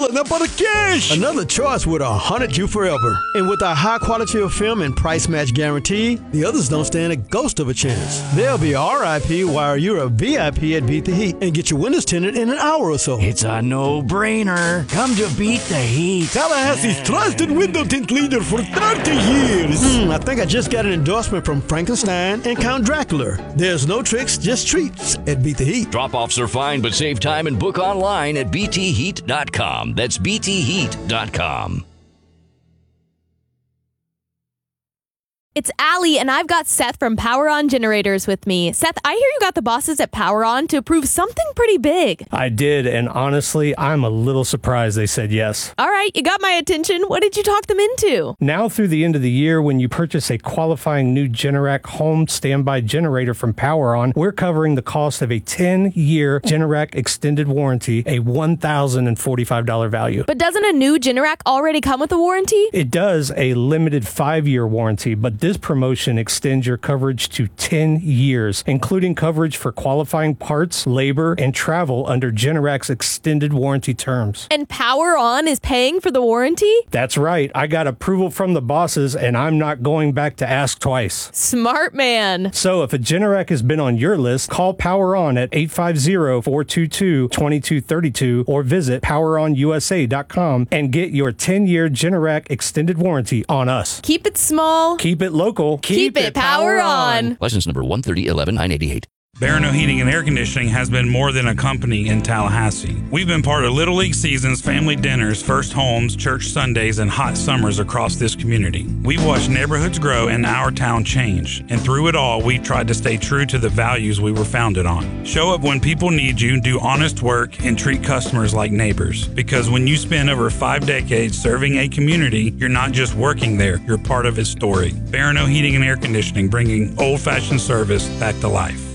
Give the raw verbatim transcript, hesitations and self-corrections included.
Wala na para cash! Another choice would have haunted you forever. And with our high quality of film and price match guarantee, the others don't stand a ghost of a chance. They'll be R I P while you're a V I P at Beat the Heat and get your windows tinted in an hour or so. It's a no-brainer. Come to Beat the Heat. Tallahassee's trusted window tint leader for thirty years. Hmm, I think I just got an endorsement from Frankenstein and Count Dracula. There's no tricks, just treats at Beat the Heat. Drop-offs are fine, but save time and book online at b t heat dot com. That's b t heat dot com. It's Allie, and I've got Seth from Power On Generators with me. Seth, I hear you got the bosses at Power On to approve something pretty big. I did, and honestly, I'm a little surprised they said yes. All right, you got my attention. What did you talk them into? Now through the end of the year, when you purchase a qualifying new Generac home standby generator from Power On, we're covering the cost of a ten-year Generac extended warranty, a one thousand forty-five dollars value. But doesn't a new Generac already come with a warranty? It does, a limited five-year warranty, but this promotion extends your coverage to ten years, including coverage for qualifying parts, labor, and travel under Generac's extended warranty terms. And Power On is paying for the warranty? That's right. I got approval from the bosses, and I'm not going back to ask twice. Smart man. So if a Generac has been on your list, call Power On at eight five zero, four two two, two two three two or visit power on u s a dot com and get your ten-year Generac extended warranty on us. Keep it small. Keep it local. Keep, Keep it, it Power on. on. License number one thirty eleven nine eighty-eight. Barano Heating and Air Conditioning has been more than a company in Tallahassee. We've been part of Little League seasons, family dinners, first homes, church Sundays, and hot summers across this community. We've watched neighborhoods grow and our town change. And through it all, we tried to stay true to the values we were founded on. Show up when people need you, do honest work, and treat customers like neighbors. Because when you spend over five decades serving a community, you're not just working there, you're part of its story. Barano Heating and Air Conditioning, bringing old-fashioned service back to life.